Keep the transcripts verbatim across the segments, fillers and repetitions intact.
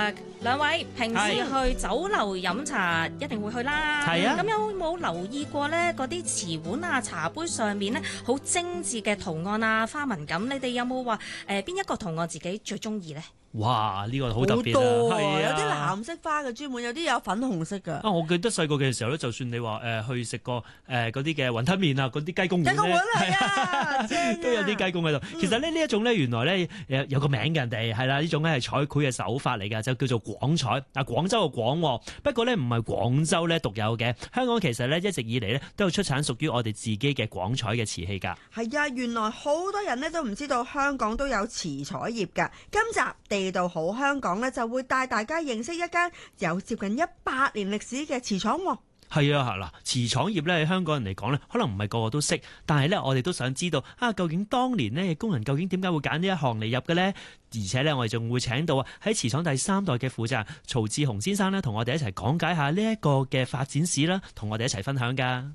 啊，兩位平時去酒樓飲茶一定會去啦。 係啊。 咁有冇留意過咧？嗰啲瓷碗啊、茶杯上面咧好精緻嘅圖案啊、花紋咁，你哋有冇話誒邊一個圖案自己最中意咧？ 哇！呢、這個好特別啊， 多啊， 係啊， 有啲藍色花嘅專門，有啲有粉紅色㗎。 啊，我記得細個嘅時候咧，就算你話誒、呃、去食過誒嗰啲嘅雲吞麵啊，嗰啲雞公碗咧， 雞公碗係啊， 都有啲雞公喺度。其實咧呢一種咧，原來咧有有個名嘅人哋係啦，呢種咧係彩繪嘅手法嚟㗎，就叫做廣彩。嗱，廣州嘅廣，不過咧唔係廣州咧獨有嘅，香港其實咧一直以嚟咧都有出產屬於我哋自己嘅廣彩嘅瓷器㗎。 係啊，原來好多人咧都唔知道香港都有瓷彩業㗎。今集地道好香港咧，就會帶大家認識一間有接近一百年歷史嘅瓷廠喎。 係啊，嗱，瓷廠業咧喺香港人嚟講咧，可能唔係個個都識，但係咧我哋都想知道啊，究竟當年呢工人究竟點解會揀呢一行嚟入嘅呢？而且咧我哋仲會請到啊喺瓷廠第三代嘅負責人曹志雄先生咧，同我哋一齊講解下呢一個嘅發展史啦，同我哋一齊分享噶。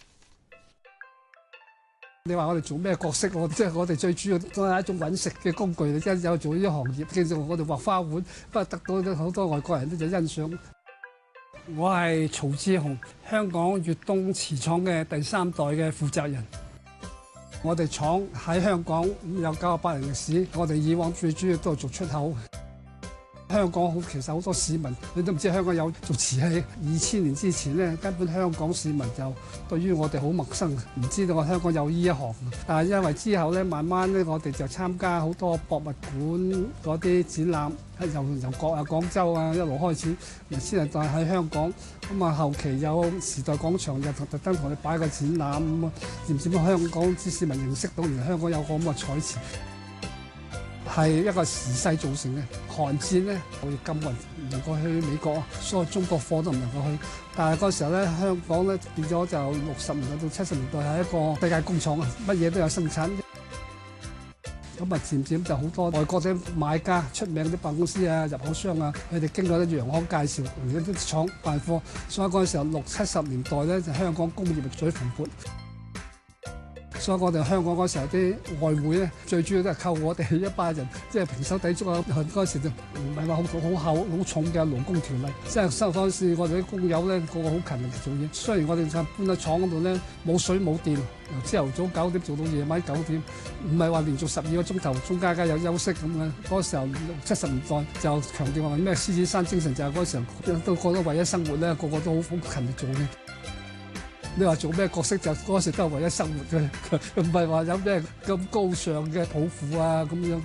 你話我哋做咩角色？我即係我哋最主要都係一種揾食嘅工具。你真有做呢啲行業，叫做我哋畫花碗，不過得到好多外國人都就欣賞。我係曹志雄，香港粵東瓷廠嘅第三代嘅負責人。我哋廠喺香港有九十八年歷史，我哋以往最主要都係做出口。香港好，其實好多市民你都唔知香港有做瓷器。二千年之前咧，根本香港市民就對於我哋好陌生，唔知道我香港有呢一行。但係因為之後咧，慢慢咧，我哋就參加好多博物館嗰啲展覽，由由國啊、廣州啊一路開始，先係再喺香港。咁啊，後期有時代廣場又特登同你擺個展覽，咁啊，漸漸香港之市民認識到原來香港有個咁嘅彩瓷。係一個時勢造成嘅。韓戰咧，我哋禁運唔能夠去美國，所有中國貨都唔能夠去。但係嗰時候咧，香港咧變咗就六十年代到七十年代係一個世界工廠啊，乜嘢都有生產。咁啊，漸漸就好多外國嘅買家、出名啲辦公司啊、入口商啊，佢哋經過啲洋行介紹嚟啲廠辦貨，所以嗰陣時候六七十年代咧，就香港工業最蓬勃。所以我哋香港嗰時候啲外匯咧，最主要都係靠我哋一班人，即係平手抵足啊！嗰時就唔係話好好厚好重嘅勞工條例，即係收嗰陣時我哋啲工友咧個個好勤力做嘢。雖然我哋就搬到廠嗰度咧冇水冇電，由朝頭早九點做到夜晚九點，唔係話連續十二個鐘頭，中間間有休息咁嘅。嗰時候七十年代就強調話咩獅子山精神，就係嗰時候都覺得為咗生活咧，個個都好好勤力做嘅。你話做咩角色就嗰時都係為咗生活嘅，唔係話有咩咁高尚嘅抱負啊咁樣。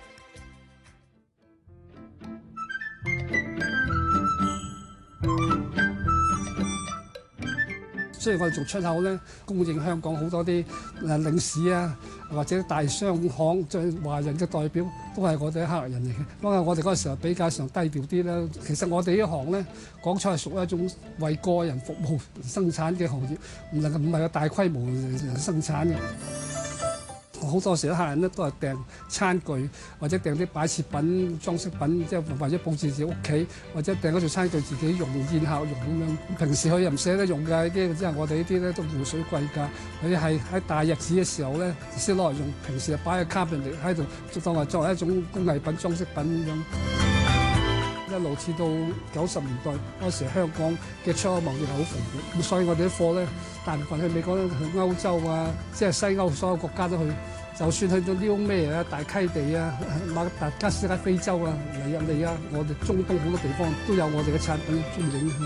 雖然我哋做出口咧，供應香港好多啲誒領事啊，或者大商行即係華人嘅代表，都係我哋啲客人嚟嘅。不過我哋嗰時候比較上低調啲啦。其實我哋呢行咧，廣彩係屬於一種為個人服務生產嘅行業，唔能夠唔係個大規模生產嘅。好多時啲客人咧都係訂餐具，或者訂啲擺設品、裝飾品，即係或者佈置自己屋企，或者訂嗰條餐具自己用、宴客用咁樣。平時佢又唔捨得用㗎，啲即係我哋呢啲咧都湖水貴價。佢係喺大日子嘅時候咧先攞嚟用，平時就擺喺卡入嚟喺度，當係作為一種工藝品、裝飾品咁樣。一路至到九十年代嗰時，香港嘅出口貿易係好蓬勃，咁所以我哋啲貨咧，大部分去美國咧、去歐洲啊，即係西歐所有國家都去。就算去到呢種咩啊、大溪地啊、馬達加斯加非洲啊、尼日利亞，我哋中東好多地方都有我哋嘅產品蹤影。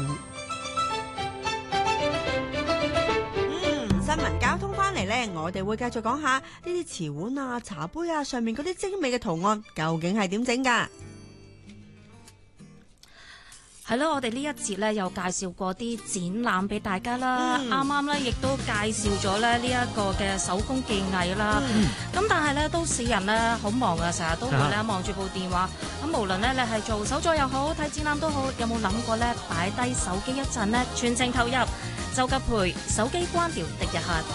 嗯，新聞交通翻嚟咧，我哋會繼續講下呢啲瓷碗啊、茶杯啊上面嗰啲精美嘅圖案，究竟係點整㗎？ 係咯，我哋呢一節咧又介紹過啲展覽俾大家啦，啱啱咧亦都介紹咗咧呢一個嘅手工技藝啦。咁、嗯、但係咧都市人咧好忙啊，成日都會咧望住部電話。咁無論咧你係做手作又好，睇展覽都好，有冇諗過咧擺低手機一陣呢？全程投入，就急陪手機關掉，滴一下。